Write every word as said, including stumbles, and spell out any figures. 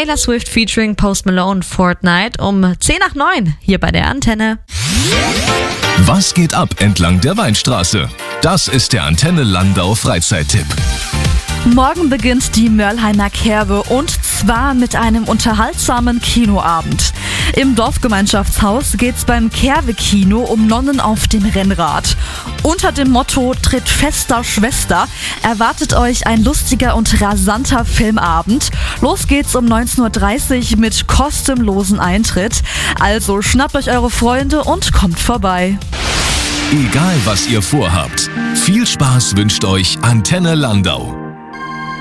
Taylor Swift featuring Post Malone, Fortnite um zehn nach neun hier bei der Antenne. Was geht ab entlang der Weinstraße? Das ist der Antenne Landau Freizeittipp. Morgen beginnt die Mörlheimer Kerbe und zwar mit einem unterhaltsamen Kinoabend. Im Dorfgemeinschaftshaus geht's beim Kerwe-Kino um Nonnen auf dem Rennrad. Unter dem Motto Tritt fester Schwester erwartet euch ein lustiger und rasanter Filmabend. Los geht's um neunzehn Uhr dreißig mit kostenlosen Eintritt. Also schnappt euch eure Freunde und kommt vorbei. Egal was ihr vorhabt, viel Spaß wünscht euch Antenne Landau.